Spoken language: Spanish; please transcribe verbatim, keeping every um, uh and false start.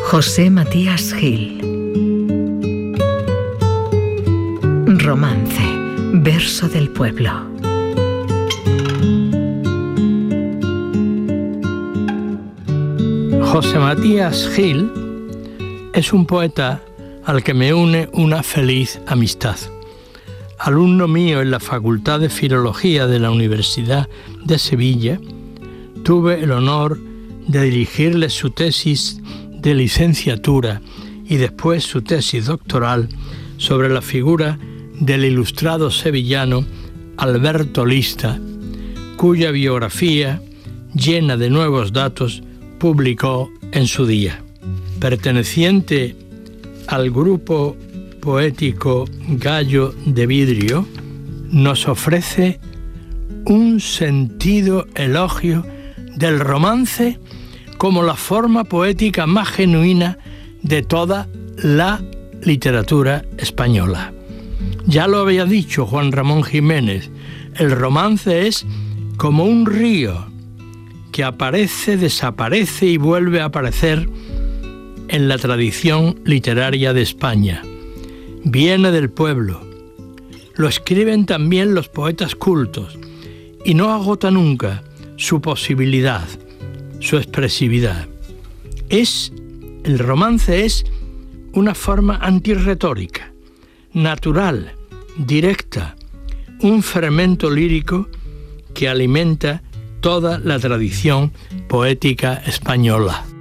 José Matías Gil. Romance, verso del pueblo. José Matías Gil es un poeta al que me une una feliz amistad. Alumno mío en la Facultad de Filología de la Universidad de Sevilla, tuve el honor de dirigirle su tesis de licenciatura y después su tesis doctoral sobre la figura del ilustrado sevillano Alberto Lista, cuya biografía, llena de nuevos datos, publicó en su día. Perteneciente al grupo poético Gallo de Vidrio, nos ofrece un sentido elogio del romance como la forma poética más genuina de toda la literatura española. Ya lo había dicho Juan Ramón Jiménez, el romance es como un río que aparece, desaparece y vuelve a aparecer en la tradición literaria de España. Viene del pueblo. Lo escriben también los poetas cultos y no agota nunca su posibilidad, su expresividad. Es, el romance es una forma antirretórica, natural, directa, un fermento lírico que alimenta toda la tradición poética española.